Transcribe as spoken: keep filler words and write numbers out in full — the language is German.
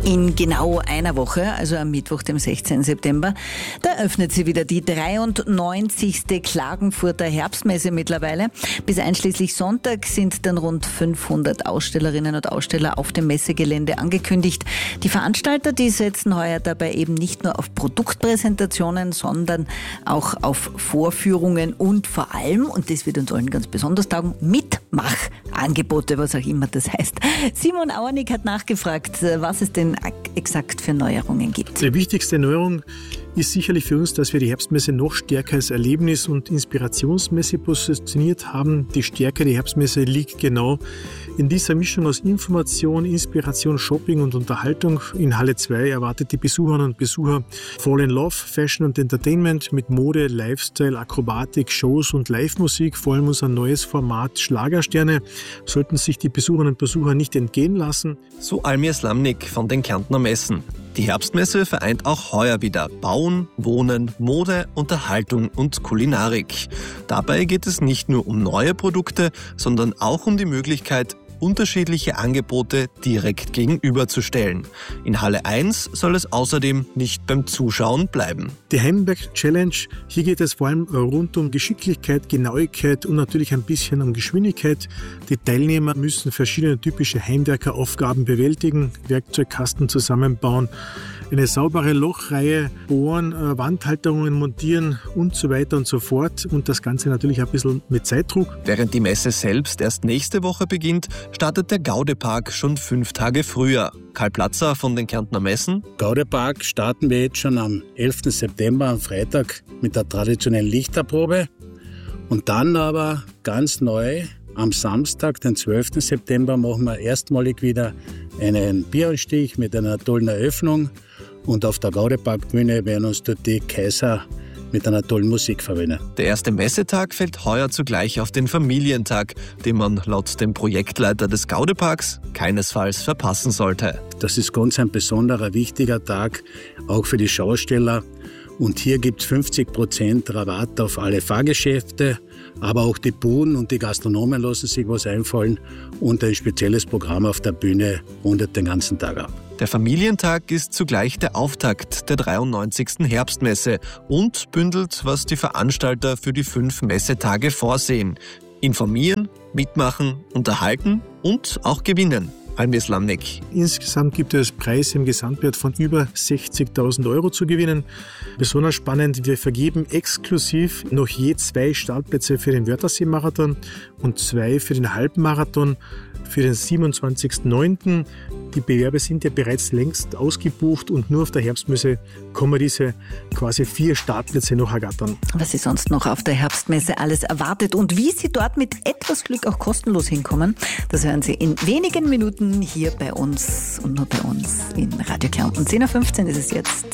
In genau einer Woche, also am Mittwoch, dem sechzehnten September, da öffnet sie wieder die dreiundneunzigste Klagenfurter Herbstmesse mittlerweile. Bis einschließlich Sonntag sind dann rund fünfhundert Ausstellerinnen und Aussteller auf dem Messegelände angekündigt. Die Veranstalter, die setzen heuer dabei eben nicht nur auf Produktpräsentationen, sondern auch auf Vorführungen und vor allem, und das wird uns allen ganz besonders taugen, Mitmachangebote, was auch immer das heißt. Simon Auernick hat nachgefragt, was es denn exakt für Neuerungen gibt. Die wichtigste Neuerung ist sicherlich für uns, dass wir die Herbstmesse noch stärker als Erlebnis- und Inspirationsmesse positioniert haben. Die Stärke der Herbstmesse liegt genau in dieser Mischung aus Information, Inspiration, Shopping und Unterhaltung. In Halle zwei erwartet die Besucherinnen und Besucher Fall in Love, Fashion und Entertainment mit Mode, Lifestyle, Akrobatik, Shows und Live-Musik. Vor allem unser neues Format Schlagersterne sollten sich die Besucherinnen und Besucher nicht entgehen lassen. So Almir Slamnik von den Kärntner Messen. Die Herbstmesse vereint auch heuer wieder Bauen, Wohnen, Mode, Unterhaltung und Kulinarik. Dabei geht es nicht nur um neue Produkte, sondern auch um die Möglichkeit, unterschiedliche Angebote direkt gegenüberzustellen. In Halle eins soll es außerdem nicht beim Zuschauen bleiben. Die Heimwerk Challenge, hier geht es vor allem rund um Geschicklichkeit, Genauigkeit und natürlich ein bisschen um Geschwindigkeit. Die Teilnehmer müssen verschiedene typische Heimwerkeraufgaben bewältigen, Werkzeugkasten zusammenbauen, eine saubere Lochreihe bohren, Wandhalterungen montieren und so weiter und so fort. Und das Ganze natürlich ein bisschen mit Zeitdruck. Während die Messe selbst erst nächste Woche beginnt, startet der Gaudepark schon fünf Tage früher. Karl Platzer von den Kärntner Messen. Gaudepark starten wir jetzt schon am elften September, am Freitag, mit der traditionellen Lichterprobe. Und dann aber ganz neu, am Samstag, den zwölften September, machen wir erstmalig wieder einen Bieranstich mit einer tollen Eröffnung. Und auf der Gaudepark-Bühne werden uns dort die Kaiser mit einer tollen Musik verbinden. Der erste Messetag fällt heuer zugleich auf den Familientag, den man laut dem Projektleiter des Gaudeparks keinesfalls verpassen sollte. Das ist ganz ein besonderer, wichtiger Tag, auch für die Schausteller. Und hier gibt es fünfzig Prozent Rabatt auf alle Fahrgeschäfte, aber auch die Buden und die Gastronomen lassen sich was einfallen und ein spezielles Programm auf der Bühne rundet den ganzen Tag ab. Der Familientag ist zugleich der Auftakt der dreiundneunzigsten Herbstmesse und bündelt, was die Veranstalter für die fünf Messetage vorsehen. Informieren, mitmachen, unterhalten und auch gewinnen. Almir Slamnik. Insgesamt gibt es Preise im Gesamtwert von über sechzigtausend Euro zu gewinnen. Besonders spannend, wir vergeben exklusiv noch je zwei Startplätze für den Wörthersee-Marathon und zwei für den Halbmarathon für den siebenundzwanzigsten neunten Die Bewerber sind ja bereits längst ausgebucht und nur auf der Herbstmesse kommen diese quasi vier Startplätze noch ergattern. Was Sie sonst noch auf der Herbstmesse alles erwartet und wie Sie dort mit etwas Glück auch kostenlos hinkommen, das hören Sie in wenigen Minuten hier bei uns und nur bei uns in Radio Kärnten. zehn Uhr fünfzehn ist es jetzt.